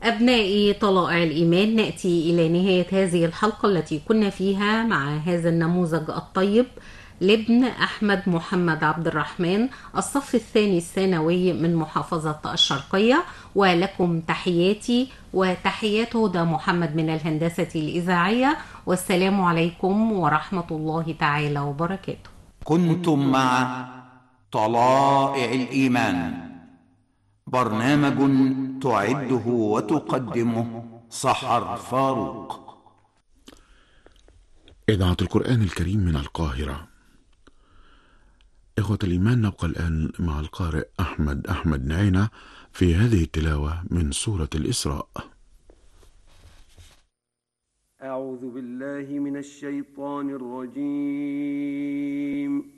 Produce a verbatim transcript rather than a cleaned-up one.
أبنائي طلائع الإيمان، نأتي إلى نهاية هذه الحلقة التي كنا فيها مع هذا النموذج الطيب لابن أحمد محمد عبد الرحمن، الصف الثاني الثانوي من محافظة الشرقية. ولكم تحياتي وتحيات هدى محمد من الهندسة الإذاعية، والسلام عليكم ورحمة الله تعالى وبركاته. كنتم مع طلائع الإيمان، برنامج تعده وتقدمه سحر فاروق. إذاعة القرآن الكريم من القاهرة. إخوة الإيمان، نبقى الآن مع القارئ أحمد أحمد نعينة في هذه التلاوة من سورة الإسراء. أعوذ بالله من الشيطان الرجيم.